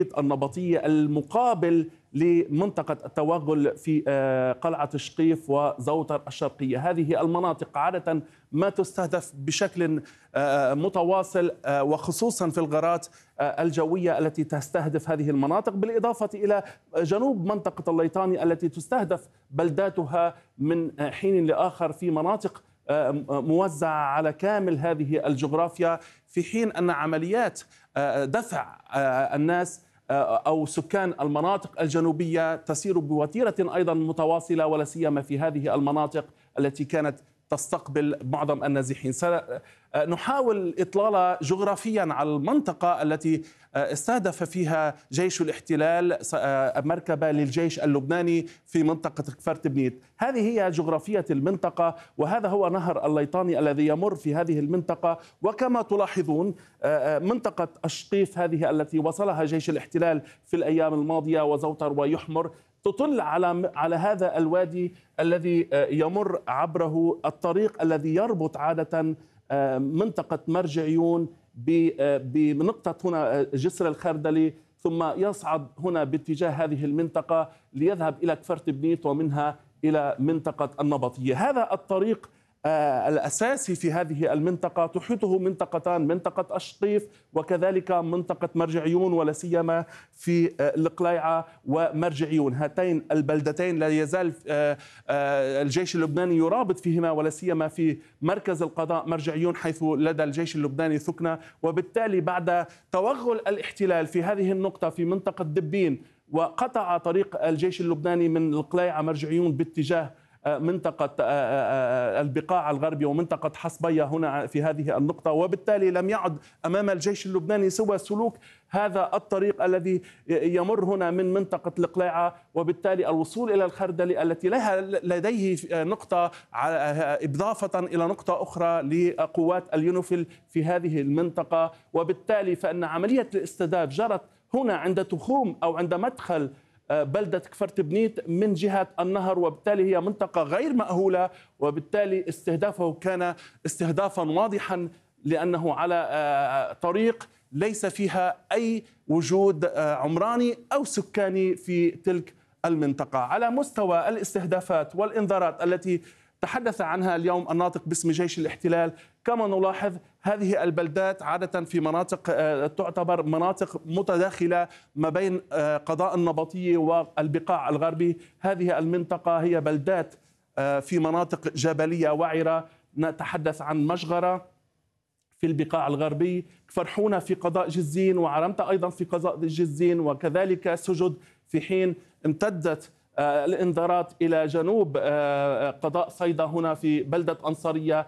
النبطية المقابل لمنطقة التوغل في قلعة شقيف وزوطر الشرقية. هذه المناطق عادة ما تستهدف بشكل متواصل، وخصوصا في الغارات الجوية التي تستهدف هذه المناطق، بالإضافة إلى جنوب منطقة الليطاني التي تستهدف بلداتها من حين لآخر في مناطق موزعة على كامل هذه الجغرافيا، في حين أن عمليات دفع الناس أو سكان المناطق الجنوبية تسير بوتيرة أيضا متواصلة، ولا سيما في هذه المناطق التي كانت تستقبل معظم النازحين. سنحاول إطلالة جغرافيا على المنطقة التي استهدف فيها جيش الاحتلال مركبة للجيش اللبناني في منطقة كفر بنيت. هذه هي جغرافية المنطقة، وهذا هو نهر الليطاني الذي يمر في هذه المنطقة. وكما تلاحظون منطقة الشقيف هذه التي وصلها جيش الاحتلال في الأيام الماضية وزوطر ويحمر تطل على هذا الوادي الذي يمر عبره الطريق الذي يربط عادة منطقة مرج عيون بنقطة هنا جسر الخردلي، ثم يصعد هنا باتجاه هذه المنطقة ليذهب إلى كفر بنيت ومنها إلى منطقة النبطية. هذا الطريق الأساسي في هذه المنطقة تحيطه منطقتان، منطقة الشقيف وكذلك منطقة مرج عيون، ولا سيما في القليعة ومرج عيون. هاتين البلدتين لا يزال الجيش اللبناني يرابط فيهما، ولا سيما في مركز القضاء مرج عيون حيث لدى الجيش اللبناني ثكنة. وبالتالي بعد توغل الاحتلال في هذه النقطة في منطقة دبين وقطع طريق الجيش اللبناني من القليعة مرج عيون باتجاه منطقة البقاع الغربي ومنطقة حصبية هنا في هذه النقطة، وبالتالي لم يعد أمام الجيش اللبناني سوى سلوك هذا الطريق الذي يمر هنا من منطقة القليعة، وبالتالي الوصول إلى الخردلي التي لديه نقطة إضافة إلى نقطة أخرى لقوات اليونيفيل في هذه المنطقة. وبالتالي فإن عملية الاستهداف جرت هنا عند تخوم أو عند مدخل بلدة كفر بنيت من جهة النهر، وبالتالي هي منطقة غير مأهولة، وبالتالي استهدافه كان استهدافا واضحا لأنه على طريق ليس فيها أي وجود عمراني أو سكاني في تلك المنطقة. على مستوى الاستهدافات والإنذارات التي تحدث عنها اليوم الناطق باسم جيش الاحتلال، كما نلاحظ هذه البلدات عادة في مناطق تعتبر مناطق متداخلة ما بين قضاء النبطية والبقاع الغربي. هذه المنطقة هي بلدات في مناطق جبلية وعرة، نتحدث عن مشغرة في البقاع الغربي، فرحونة في قضاء جزين، وعرمتة أيضا في قضاء جزين، وكذلك سجد، في حين امتدت الانذارات إلى جنوب قضاء صيدا هنا في بلدة أنصارية.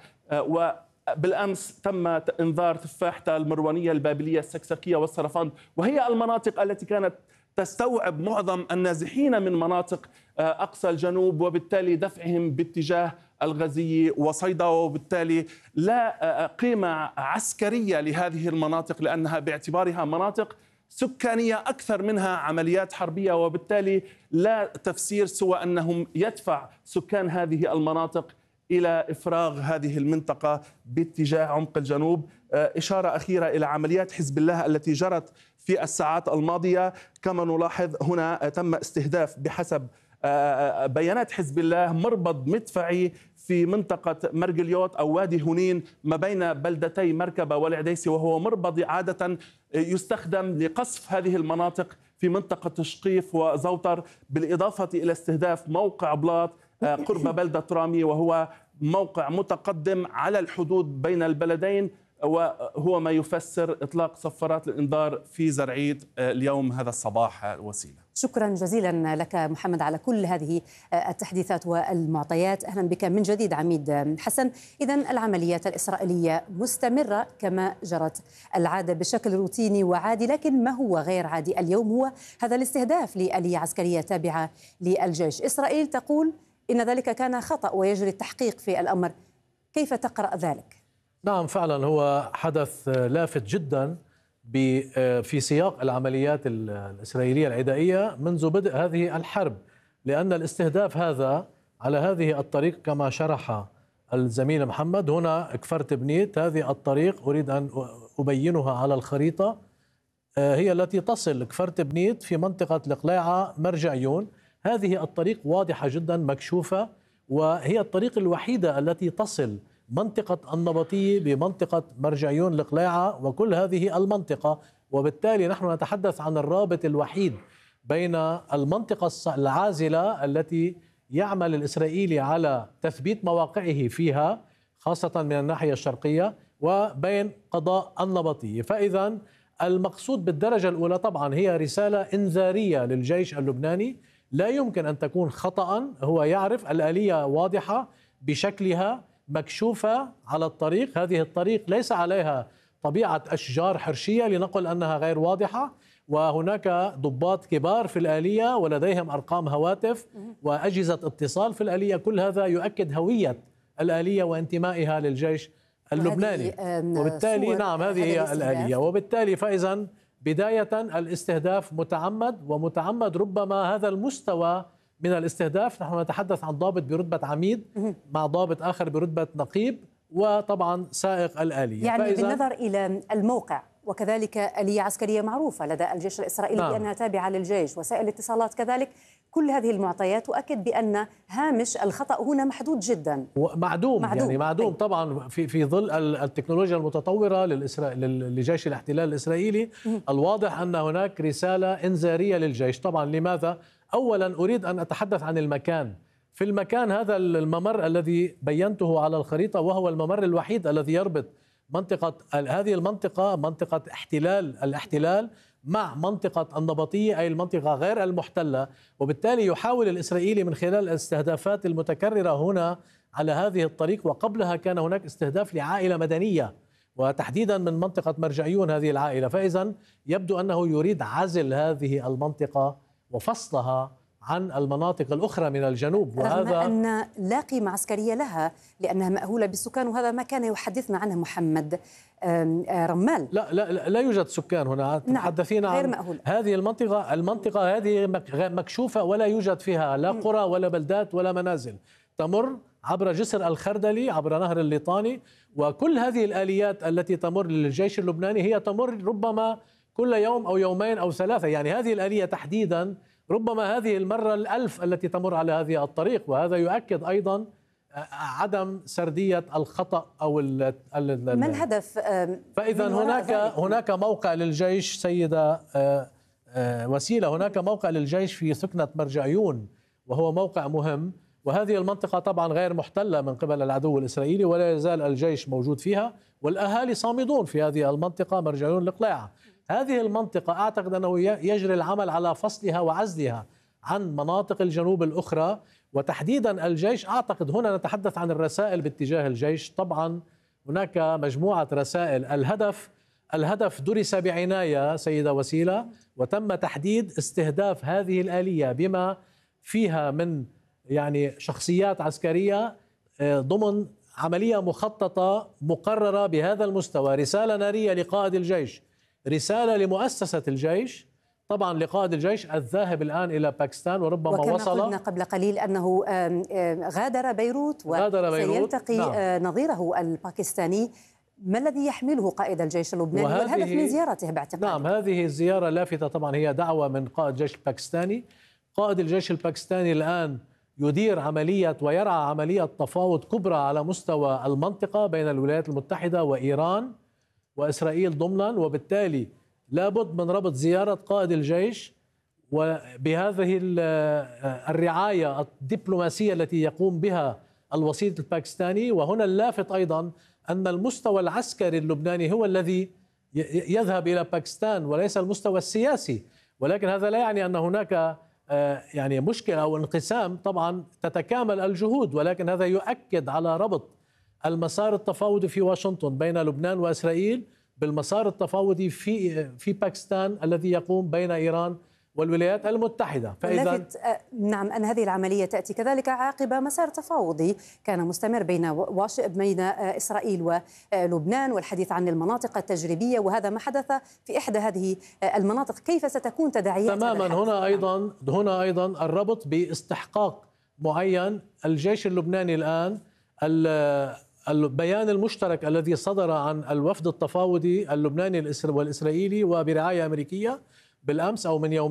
وبالأمس تم إنذار تفاحة المروانية البابلية السكسكية والسرفند، وهي المناطق التي كانت تستوعب معظم النازحين من مناطق أقصى الجنوب، وبالتالي دفعهم باتجاه الغزية وصيدا. وبالتالي لا قيمة عسكرية لهذه المناطق لأنها باعتبارها مناطق سكانية أكثر منها عمليات حربية، وبالتالي لا تفسير سوى أنهم يدفع سكان هذه المناطق إلى إفراغ هذه المنطقة باتجاه عمق الجنوب. إشارة أخيرة إلى عمليات حزب الله التي جرت في الساعات الماضية، كما نلاحظ هنا تم استهداف بحسب بيانات حزب الله مربض مدفعي في منطقة مرجليوت أو وادي هنين ما بين بلدتي مركبة والعديسي، وهو مربض عادة يستخدم لقصف هذه المناطق في منطقة شقيف وزوطر، بالإضافة إلى استهداف موقع بلاط قرب بلدة رامي، وهو موقع متقدم على الحدود بين البلدين، وهو ما يفسر إطلاق صفارات الإنذار في زرعيت اليوم هذا الصباح. وسيلة، شكرا جزيلا لك محمد على كل هذه التحديثات والمعطيات. أهلا بك من جديد عميد حسن. إذن العمليات الإسرائيلية مستمرة كما جرت العادة بشكل روتيني وعادي، لكن ما هو غير عادي اليوم هو هذا الاستهداف لآلية عسكرية تابعة للجيش. إسرائيل تقول إن ذلك كان خطأ ويجري التحقيق في الأمر، كيف تقرأ ذلك؟ نعم فعلا هو حدث لافت جدا في سياق العمليات الإسرائيلية العدائية منذ بدء هذه الحرب، لأن الاستهداف هذا على هذه الطريق كما شرح الزميل محمد هنا كفر بنيت، هذه الطريق أريد أن أبينها على الخريطة، هي التي تصل كفرت بنيت في منطقة القلاعة مرجعيون. هذه الطريق واضحة جدا مكشوفة، وهي الطريق الوحيدة التي تصل منطقة النبطية بمنطقة مرجعيون القلاعة وكل هذه المنطقة. وبالتالي نحن نتحدث عن الرابط الوحيد بين المنطقة العازلة التي يعمل الإسرائيلي على تثبيت مواقعه فيها خاصة من الناحية الشرقية وبين قضاء النبطية. فإذا المقصود بالدرجة الأولى طبعا هي رسالة إنذارية للجيش اللبناني، لا يمكن أن تكون خطأ. هو يعرف الآلية واضحة بشكلها مكشوفة على الطريق. هذه الطريق ليس عليها طبيعة أشجار حرشية لنقل أنها غير واضحة، وهناك ضباط كبار في الآلية ولديهم أرقام هواتف وأجهزة اتصال في الآلية. كل هذا يؤكد هوية الآلية وانتمائها للجيش اللبناني. وبالتالي نعم هذه هي الآلية. وبالتالي فإذا بداية الاستهداف متعمد، ومتعمد ربما هذا المستوى من الاستهداف. نحن نتحدث عن ضابط برتبة عميد مع ضابط آخر برتبة نقيب، وطبعا سائق الآلية. يعني بالنظر إلى الموقع وكذلك آلية عسكرية معروفة لدى الجيش الإسرائيلي نعم. بأنها تابعة للجيش، وسائل الاتصالات كذلك، كل هذه المعطيات تؤكد بأن هامش الخطأ هنا محدود جدا. معدوم يعني معدوم طبعا في ظل التكنولوجيا المتطورة لجيش الاحتلال الإسرائيلي. الواضح أن هناك رسالة إنذارية للجيش. طبعا لماذا؟ أولا أريد أن أتحدث عن المكان. في المكان هذا الممر الذي بينته على الخريطة، وهو الممر الوحيد الذي يربط منطقة هذه المنطقة، منطقة الاحتلال مع منطقة النبطية أي المنطقة غير المحتلة. وبالتالي يحاول الإسرائيلي من خلال الاستهدافات المتكررة هنا على هذه الطريق، وقبلها كان هناك استهداف لعائلة مدنية وتحديدا من منطقة مرجعيون هذه العائلة. فإذا يبدو أنه يريد عزل هذه المنطقة وفصلها عن المناطق الأخرى من الجنوب، وهذا رغم أن لا قيمة عسكرية لها لأنها مأهولة بالسكان، وهذا ما كان يحدثنا عنه محمد رمال. لا يوجد سكان هنا. تحدثين عن هذه المنطقة هذه مكشوفة ولا يوجد فيها لا قرى ولا بلدات ولا منازل. تمر عبر جسر الخردلي، عبر نهر الليطاني، وكل هذه الآليات التي تمر للجيش اللبناني هي تمر ربما كل يوم أو يومين أو ثلاثة. يعني هذه الآلية تحديدا ربما هذه المرة الألف التي تمر على هذه الطريق، وهذا يؤكد أيضا عدم سردية الخطأ أو ما الهدف؟ فإذا هناك موقع للجيش سيدة وسيلة، هناك موقع للجيش في سكنة مرجعيون، وهو موقع مهم. وهذه المنطقة طبعا غير محتلة من قبل العدو الإسرائيلي، ولا يزال الجيش موجود فيها، والأهالي صامدون في هذه المنطقة مرجعيون القلاعة. هذه المنطقة أعتقد أنه يجري العمل على فصلها وعزلها عن مناطق الجنوب الأخرى، وتحديدا الجيش. أعتقد هنا نتحدث عن الرسائل باتجاه الجيش. طبعا هناك مجموعة رسائل. الهدف درس بعناية سيدة وسيلة، وتم تحديد استهداف هذه الآلية بما فيها من يعني شخصيات عسكرية ضمن عملية مخططة مقررة بهذا المستوى. رسالة نارية لقائد الجيش، رسالة لمؤسسة الجيش، طبعا لقائد الجيش الذاهب الآن إلى باكستان وربما وكما وصل. قلنا قبل قليل أنه غادر بيروت وسيلتقي نظيره الباكستاني. ما الذي يحمله قائد الجيش اللبناني والهدف من زيارته باعتقادك؟ نعم، هذه الزيارة لافتة طبعا، هي دعوة من قائد الجيش الباكستاني. قائد الجيش الباكستاني الآن يدير عملية ويرعى عملية تفاوض كبرى على مستوى المنطقة بين الولايات المتحدة وإيران وإسرائيل ضمنا، وبالتالي لابد من ربط زيارة قائد الجيش وبهذه الرعاية الدبلوماسية التي يقوم بها الوسيط الباكستاني. وهنا اللافت أيضا أن المستوى العسكري اللبناني هو الذي يذهب إلى باكستان وليس المستوى السياسي، ولكن هذا لا يعني أن هناك يعني مشكلة أو انقسام. طبعا تتكامل الجهود، ولكن هذا يؤكد على ربط المسار التفاوضي في واشنطن بين لبنان وإسرائيل بالمسار التفاوضي في باكستان الذي يقوم بين إيران والولايات المتحدة. فإذا نعم أن هذه العملية تأتي كذلك عقب مسار تفاوضي كان مستمر بين إسرائيل ولبنان، والحديث عن المناطق التجريبية، وهذا ما حدث في إحدى هذه المناطق. كيف ستكون تداعيات تماما؟ هنا أيضا الربط باستحقاق معين. الجيش اللبناني الآن البيان المشترك الذي صدر عن الوفد التفاوضي اللبناني والإسرائيلي وبرعاية أمريكية بالأمس أو من يومين